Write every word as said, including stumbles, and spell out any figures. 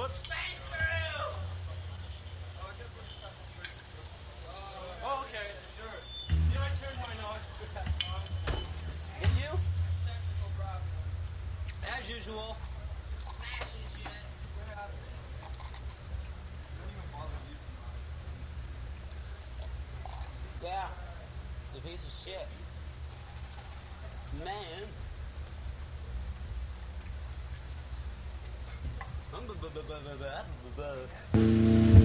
Whoops. Oh, okay, sure. Yeah, I turned my knowledge to that song. Did you? Technical problem. As usual. Smashing shit. What happened? Don't even bother using mine. Yeah. The piece of shit. Man. I'm